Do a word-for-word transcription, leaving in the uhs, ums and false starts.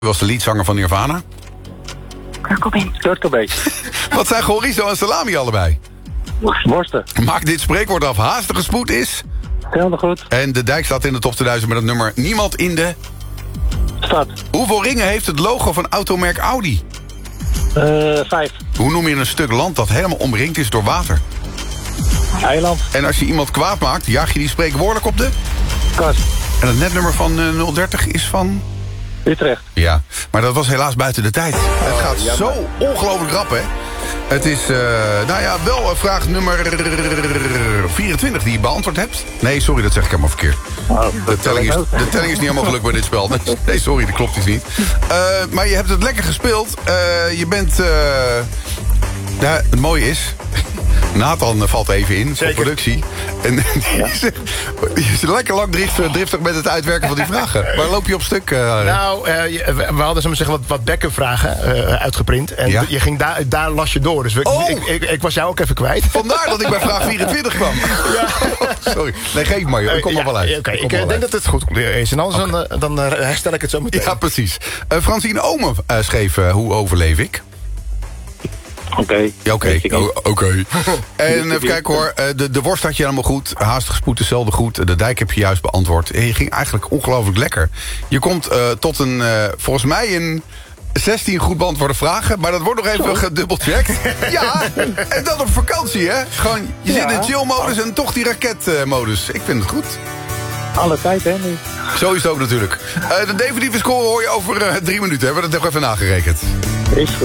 was de leadzanger van Nirvana. Kurt Cobain. Kurt Cobain. Wat zijn chorizo en salami allebei? Worsten. Maak dit spreekwoord af. Haastige spoed is... Helemaal goed. En de dijk staat in de top tweeduizend met het nummer Niemand in de... Stad. Hoeveel ringen heeft het logo van automerk Audi? Uh, vijf. Hoe noem je een stuk land dat helemaal omringd is door water? Eiland. En als je iemand kwaad maakt, jaag je die spreekwoordelijk op de... Kast. En het netnummer van uh, nul dertig is van... Utrecht. Ja, maar dat was helaas buiten de tijd. Het gaat jammer. zo ongelooflijk rap, hè? Het is, uh, nou ja, wel vraag nummer vierentwintig die je beantwoord hebt. Nee, sorry, dat zeg ik helemaal verkeerd. Oh, De telling, is, de telling is niet helemaal gelukt bij dit spel. Nee, sorry, dat klopt dus niet. Uh, maar je hebt het lekker gespeeld. Uh, je bent... Uh, ja, het mooie is... Nathan valt even in voor productie. En die is, die is lekker lang drift, driftig met het uitwerken van die vragen. Waar loop je op stuk? Uh, nou, uh, je, we hadden, zullen we zeggen, wat, wat backup-vragen uh, uitgeprint. En ja? je ging daar, daar las je door. Dus we, oh. ik, ik, ik was jou ook even kwijt. Vandaar dat ik bij vraag vierentwintig kwam. Ja. Oh, sorry. Nee, geef maar, joh. Ik kom uh, er wel uit. Ja, okay. Ik, ik denk uit. dat het goed is. En anders okay. dan, dan uh, herstel ik het zo meteen. Ja, precies. Uh, Francine Omen uh, schreef uh, Hoe overleef ik? Oké. Okay. Ja, oké. Okay. Oké. Okay. En even kijken hoor. De, de worst had je helemaal goed. Haastig spoed hetzelfde goed. De dijk heb je juist beantwoord. En je ging eigenlijk ongelooflijk lekker. Je komt uh, tot een, uh, volgens mij een... zestien goed beantwoorde vragen, maar dat wordt nog even gedubbelcheckt. Ja, en dan op vakantie, hè? Gewoon, je ja. zit in chill-modus en toch die raketmodus. Ik vind het goed. Alle tijd, hè? Nu. Zo is het ook natuurlijk. Uh, de definitieve score hoor je over uh, drie minuten. Hebben we dat nog even nagerekend. Is goed.